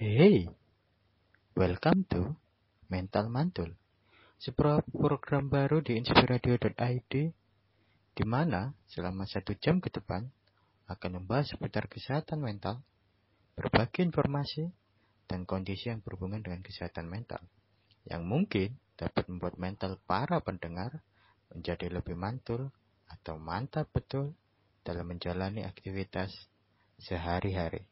Hey, welcome to Mental Mantul, sebuah program baru di inspiradio.id di mana selama 1 jam ke depan akan membahas seputar kesehatan mental, berbagi informasi, dan kondisi yang berhubungan dengan kesehatan mental, yang mungkin dapat membuat mental para pendengar menjadi lebih mantul atau mantap betul dalam menjalani aktivitas sehari-hari.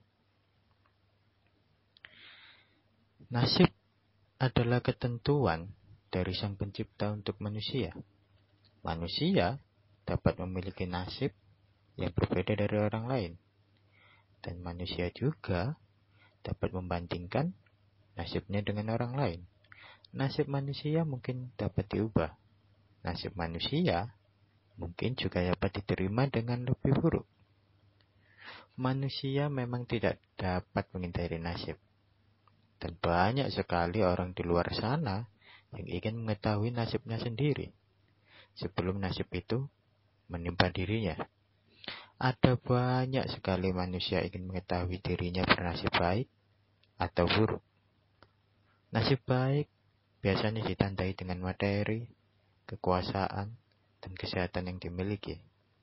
Nasib adalah ketentuan dari Sang Pencipta untuk manusia. Manusia dapat memiliki nasib yang berbeda dari orang lain. Dan manusia juga dapat membandingkan nasibnya dengan orang lain. Nasib manusia mungkin dapat diubah. Nasib manusia mungkin juga dapat diterima dengan lebih buruk. Manusia memang tidak dapat menghindari nasib. Dan banyak sekali orang di luar sana yang ingin mengetahui nasibnya sendiri sebelum nasib itu menimpa dirinya. Ada banyak sekali manusia ingin mengetahui dirinya bernasib baik atau buruk. Nasib baik biasanya ditandai dengan materi, kekuasaan, dan kesehatan yang dimiliki.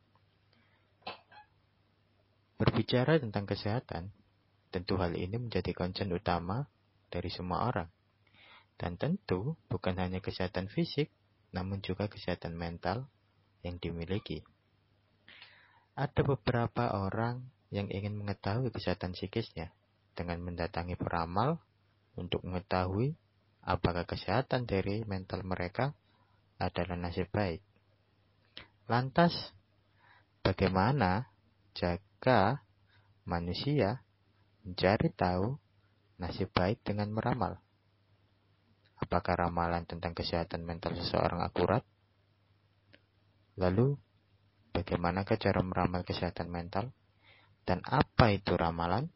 Berbicara tentang kesehatan, tentu hal ini menjadi concern utama dari semua orang. Dan tentu bukan hanya kesehatan fisik, namun juga kesehatan mental yang dimiliki. Ada beberapa orang yang ingin mengetahui kesehatan psikisnya dengan mendatangi peramal untuk mengetahui apakah kesehatan dari mental mereka adalah nasib baik. Lantas, bagaimana jika manusia mencari tahu nasib baik dengan meramal? Apakah ramalan tentang kesehatan mental seseorang akurat? Lalu, bagaimanakah cara meramal kesehatan mental? Dan apa itu ramalan?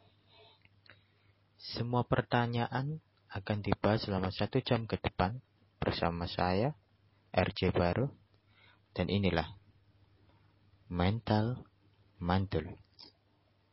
Semua pertanyaan akan dibahas selama 1 jam ke depan bersama saya, RJ Baru, dan inilah Mental Mantul.